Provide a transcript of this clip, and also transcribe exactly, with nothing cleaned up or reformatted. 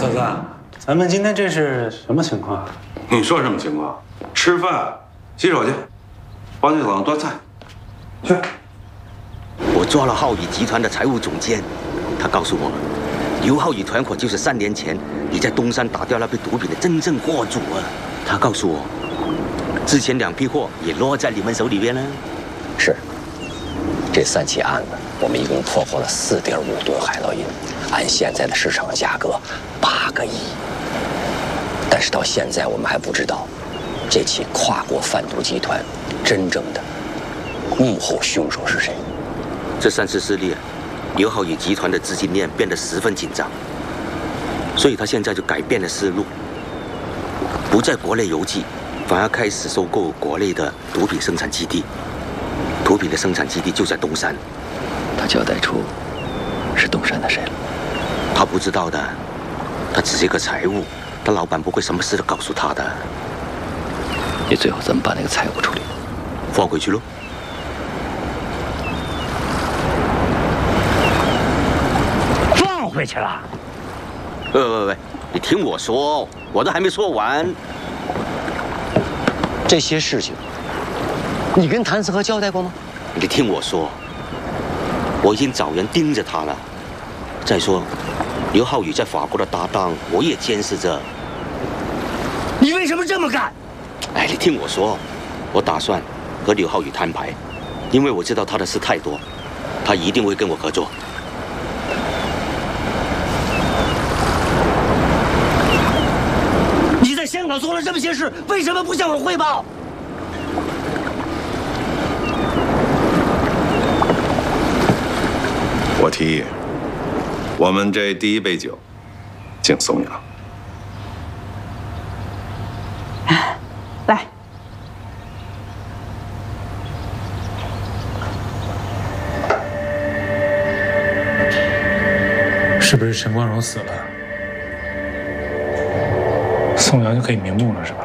小子，咱们今天这是什么情况？ 你说什么情况？吃饭，洗手去，帮队长端菜。去。 我抓了浩宇集团的财务总监，他告诉我，刘浩宇团伙就是三年前你在东山打掉那批毒品的真正货主啊。他告诉我，之前两批货也落在你们手里边了。 是。这三起案子，我们一共破获了四点五吨海洛因，按现在的市场价格，八个亿。但是到现在，我们还不知道这起跨国贩毒集团真正的幕后凶手是谁。 这三次失利，刘浩宇集团的资金链变得十分紧张，所以他现在就改变了思路，不在国内游击，反而开始收购国内的毒品生产基地。毒品的生产基地就在东山， 他交代出是东山的谁了？ 他不知道的，他只是一个财务，他老板不会什么事都告诉他的。 你最后怎么把那个财务处理？ 放回去喽。 放回去了？ 喂喂喂，你听我说，我都还没说完。 这些事情。你跟谭思和交代过吗？ 你听我说，我已经找人盯着他了。再说，刘浩宇在法国的搭档，我也监视着。 你为什么这么干？ 哎，你听我说，我打算和刘浩宇摊牌，因为我知道他的事太多，他一定会跟我合作。 你在香港做了这么些事，为什么不向我汇报？ 我提议，我们这第一杯酒，敬宋阳。 来， 是不是陈光荣死了，宋阳就可以瞑目了，是吧？